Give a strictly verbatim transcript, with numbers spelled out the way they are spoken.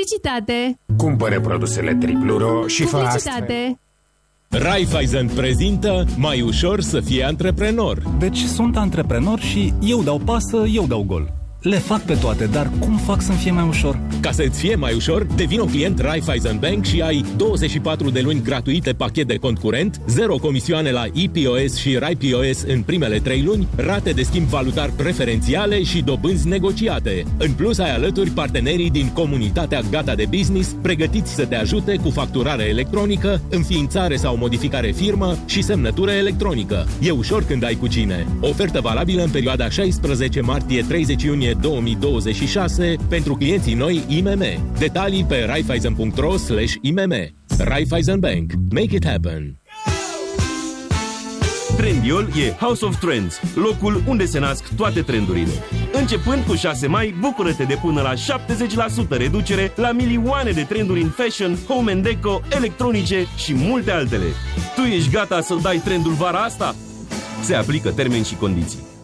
Publicitate! Cumpără produsele Tripluro și fă astfel. Publicitate! Raiffeisen prezintă Mai ușor să fie antreprenor. Deci sunt antreprenor și eu dau pasă, eu dau gol. Le fac pe toate, dar cum fac să-mi fie mai ușor? Ca să-ți fie mai ușor, devino client Raiffeisen Bank și ai douăzeci și patru de luni gratuite pachet de cont curent, zero comisioane la E P O S și R I P O S în primele trei luni, rate de schimb valutar preferențiale și dobânzi negociate. În plus, ai alături partenerii din comunitatea Gata de Business, pregătiți să te ajute cu facturare electronică, înființare sau modificare firmă și semnătură electronică. E ușor când ai cu cine. Ofertă valabilă în perioada șaisprezece martie - treizeci iunie două mii douăzeci și șase pentru clienții noi I M M. Detalii pe raiffeisen punct ro slash I M M. Raiffeisen Bank. Make it happen. Trendyol e House of Trends, locul unde se nasc toate trendurile. Începând cu șase mai, bucură-te de până la șaptezeci la sută reducere la milioane de trenduri în fashion, home and deco, electronice și multe altele. Tu ești gata să dai trendul vara asta? Se aplică termeni și condiții.